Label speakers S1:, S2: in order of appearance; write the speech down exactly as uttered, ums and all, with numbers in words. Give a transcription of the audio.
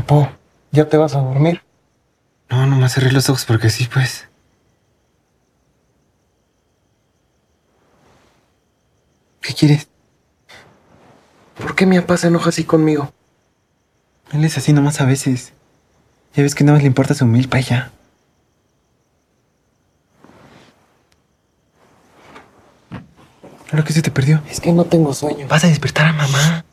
S1: Papo, ¿ya te vas a dormir?
S2: No, nomás cerré los ojos porque sí, pues. ¿Qué quieres?
S1: ¿Por qué mi papá se enoja así conmigo?
S2: Él es así nomás a veces. Ya ves que nada más le importa su milpa y ya. ¿Lo que se te perdió?
S1: Es que no tengo sueño.
S2: Vas a despertar a mamá.